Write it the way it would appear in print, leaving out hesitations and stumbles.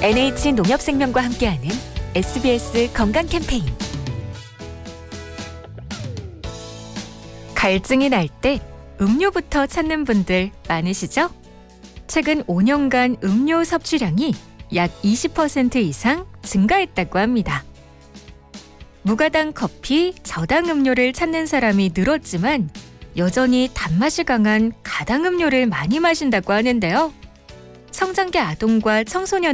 NH농협생명과 함께하는 SBS 건강 캠페인. 갈증이 날 때 음료부터 찾는 분들 많으시죠? 최근 5년간 음료 섭취량이 약 20% 이상 증가했다고 합니다. 무가당 커피, 저당 음료를 찾는 사람이 늘었지만 여전히 단맛이 강한 가당 음료를 많이 마신다고 하는데요. 성장기 아동과 청소년